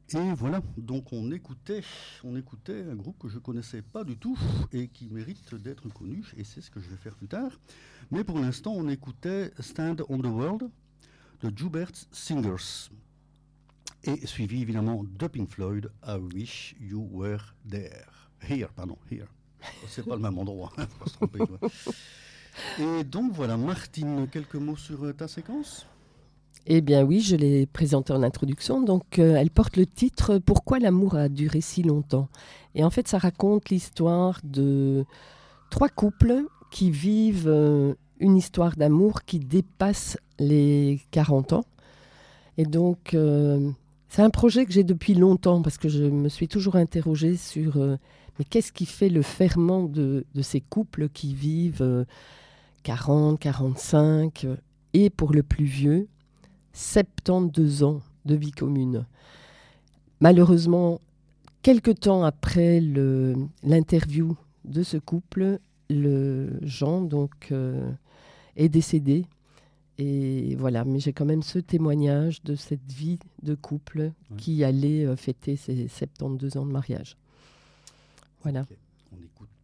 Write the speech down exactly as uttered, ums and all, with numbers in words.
Et voilà, donc on écoutait, on écoutait un groupe que je connaissais pas du tout et qui mérite d'être connu, et c'est ce que je vais faire plus tard. Mais pour l'instant, on écoutait Stand on the World de Joubert Singers. Et suivi évidemment de Pink Floyd, I Wish You Were There. Here, pardon, here. C'est pas le même endroit, il hein, faut pas se tromper. Quoi. Et donc voilà, Martine, quelques mots sur ta séquence ? Eh bien oui, je l'ai présentée en introduction. Donc, euh, elle porte le titre « Pourquoi l'amour a duré si longtemps ?» Et en fait, ça raconte l'histoire de trois couples qui vivent euh, une histoire d'amour qui dépasse les quarante ans. Et donc, euh, c'est un projet que j'ai depuis longtemps parce que je me suis toujours interrogée sur euh, mais qu'est-ce qui fait le ferment de, de ces couples qui vivent euh, quarante, quarante-cinq euh, et pour le plus vieux, soixante-douze ans de vie commune. Malheureusement, quelque temps après le, l'interview de ce couple, le Jean donc, euh, est décédé. Et voilà, mais j'ai quand même ce témoignage de cette vie de couple oui. qui allait euh, fêter ses soixante-douze ans de mariage. Voilà. Okay. On écoute